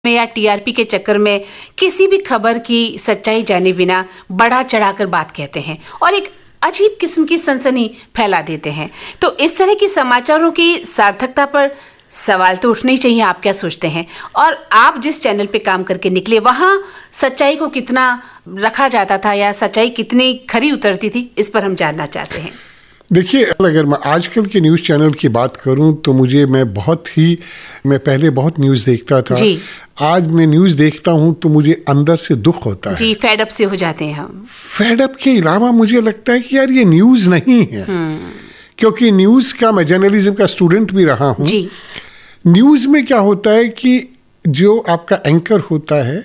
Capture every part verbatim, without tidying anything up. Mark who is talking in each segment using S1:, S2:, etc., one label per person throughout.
S1: में या टीआरपी के चक्कर में किसी भी खबर की सच्चाई जाने बिना बढ़ा चढ़ाकर बात कहते हैं और एक अजीब किस्म की सनसनी फैला देते हैं। तो इस तरह की समाचारों की सार्थकता पर सवाल तो उठने ही चाहिए। आप क्या सोचते हैं? और आप जिस चैनल पे काम करके निकले वहां सच्चाई को कितना रखा जाता था या सच्चाई कितनी खरी उतरती थी, इस पर हम जानना चाहते हैं।
S2: देखिए, अगर मैं आजकल के न्यूज़ चैनल की बात करूं तो मुझे मैं बहुत ही मैं पहले बहुत न्यूज़ देखता था। जी। आज मैं न्यूज़ देखता हूं तो मुझे अंदर से दुख होता है।
S1: जी, फेड अप से हो जाते हैं हम।
S2: फेड अप के अलावा मुझे लगता है कि यार ये न्यूज़ नहीं है, क्योंकि न्यूज़ का मैं जर्नलिज्म का स्टूडेंट भी रहा हूँ। जी। न्यूज़ में क्या होता है कि जो आपका एंकर होता है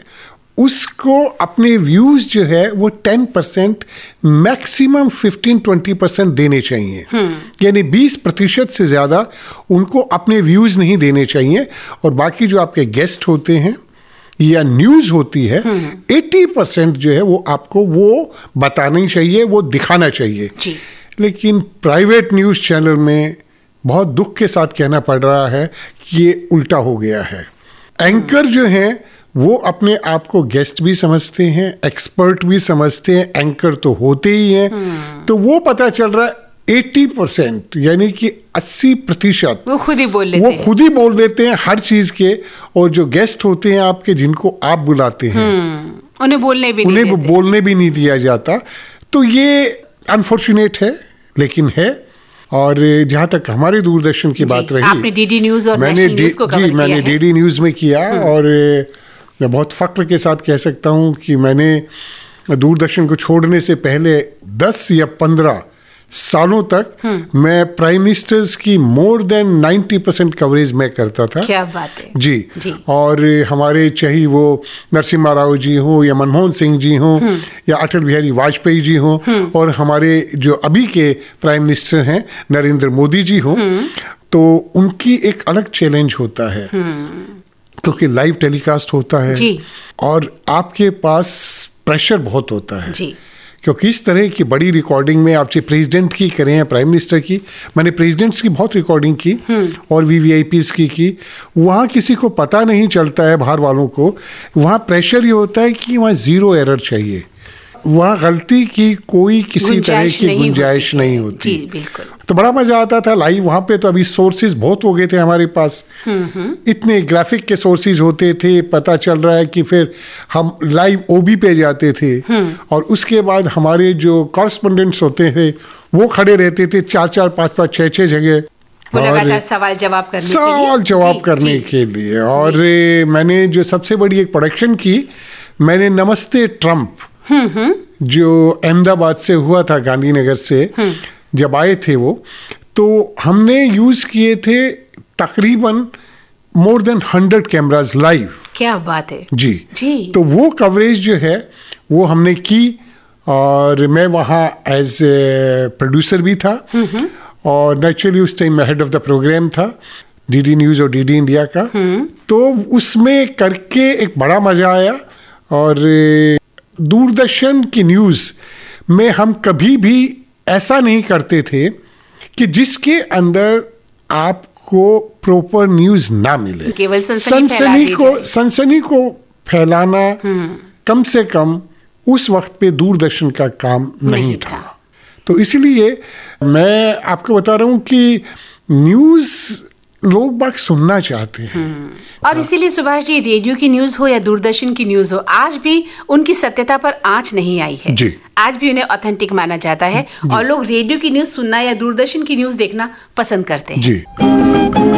S2: उसको अपने व्यूज जो है वो ten percent maximum fifteen twenty percent देने चाहिए, यानी बीस प्रतिशत से ज़्यादा उनको अपने व्यूज नहीं देने चाहिए। और बाकी जो आपके गेस्ट होते हैं या न्यूज़ होती है अस्सी परसेंट जो है वो आपको वो बताना चाहिए, वो दिखाना चाहिए। जी। लेकिन प्राइवेट न्यूज़ चैनल में बहुत दुख के साथ कहना पड़ रहा है कि ये उल्टा हो गया है। एंकर जो हैं वो अपने आप को गेस्ट भी समझते हैं, एक्सपर्ट भी समझते हैं, एंकर तो होते ही हैं। तो वो पता चल रहा है अस्सी परसेंट यानी कि अस्सी प्रतिशत
S1: वो खुद ही बोल लेते
S2: वो
S1: हैं।
S2: खुद ही बोल देते हैं हर चीज के। और जो गेस्ट होते हैं आपके, जिनको आप बुलाते हैं,
S1: उन्हें बोलने भी
S2: उन्हें
S1: नहीं
S2: बोलने भी नहीं दिया जाता। तो ये अनफॉर्चुनेट है, लेकिन है। और जहाँ तक हमारे दूरदर्शन की बात रही,
S1: आपने डीडी न्यूज़ और
S2: मैंने
S1: नेशनल न्यूज़ को कवर
S2: जी
S1: किया
S2: मैंने
S1: है।
S2: डीडी न्यूज़ में किया और मैं बहुत फख्र के साथ कह सकता हूँ कि मैंने दूरदर्शन को छोड़ने से पहले दस या पंद्रह सालों तक मैं प्राइम मिनिस्टर्स की more than ninety percent coverage मैं करता था।
S1: क्या बात है।
S2: जी,
S1: जी।
S2: और हमारे चाहे वो नरसिम्हा राव जी हों या मनमोहन सिंह जी हों या अटल बिहारी वाजपेयी जी हों और हमारे जो अभी के प्राइम मिनिस्टर हैं नरेंद्र मोदी जी हों, तो उनकी एक अलग चैलेंज होता है क्योंकि लाइव टेलीकास्ट होता है। जी। और आपके पास प्रेशर बहुत होता है। जी। क्योंकि इस तरह की बड़ी रिकॉर्डिंग में आप चाहे प्रेसिडेंट की करें या प्राइम मिनिस्टर की, मैंने प्रेसिडेंट्स की बहुत रिकॉर्डिंग की और वीवीआईपीज़ की की वहाँ किसी को पता नहीं चलता है, बाहर वालों को। वहाँ प्रेशर ये होता है कि वहाँ ज़ीरो एरर चाहिए, वहाँ गलती की कोई किसी तरह की गुंजाइश नहीं होती।
S1: जी, बिल्कुल।
S2: तो बड़ा मजा आता था लाइव वहाँ पे। तो अभी सोर्सेज बहुत हो गए थे हमारे पास, इतने ग्राफिक के सोर्सेज होते थे। पता चल रहा है कि फिर हम लाइव ओबी पे जाते थे और उसके बाद हमारे जो कॉरेस्पोंडेंट्स होते थे वो खड़े रहते थे चार चार पाँच पाँच छः छः जगह
S1: लगातार सवाल जवाब करने
S2: सवाल जवाब करने के लिए। और मैंने जो सबसे बड़ी एक प्रोडक्शन की, मैंने नमस्ते ट्रंप जो अहमदाबाद से हुआ था, गांधीनगर से जब आए थे वो, तो हमने यूज किए थे तकरीबन more than hundred cameras live.
S1: क्या बात है।
S2: जी
S1: जी।
S2: तो वो कवरेज जो है वो हमने की और मैं वहाँ एज ए प्रोड्यूसर भी था और नेचुरली उस टाइम मैं हेड ऑफ द प्रोग्राम था डीडी न्यूज़ और डीडी इंडिया का। तो उसमें करके एक बड़ा मजा आया। और दूरदर्शन की न्यूज़ में हम कभी भी ऐसा नहीं करते थे कि जिसके अंदर आपको प्रॉपर न्यूज़ ना मिले।
S1: केवल
S2: सनसनी को सनसनी को फैलाना कम से कम उस वक्त पे दूरदर्शन का काम नहीं, नहीं था, था। तो इसलिए मैं आपको बता रहा हूँ कि न्यूज़ लोग बात सुनना चाहते हैं।
S1: और इसीलिए सुभाष जी, रेडियो की न्यूज़ हो या दूरदर्शन की न्यूज़ हो, आज भी उनकी सत्यता पर आंच नहीं आई है। जी। आज भी उन्हें ऑथेंटिक माना जाता है और लोग रेडियो की न्यूज़ सुनना या दूरदर्शन की न्यूज़ देखना पसंद करते हैं। जी।